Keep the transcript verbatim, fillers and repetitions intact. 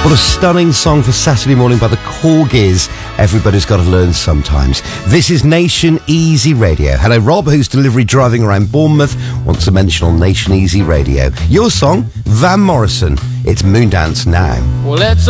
What a stunning song for Saturday morning by the Corgis. Everybody's got to learn sometimes. This is Nation Easy Radio. Hello, Rob, who's delivery driving around Bournemouth, wants to mention on Nation Easy Radio. Your song, Van Morrison. It's Moondance now. Well, let's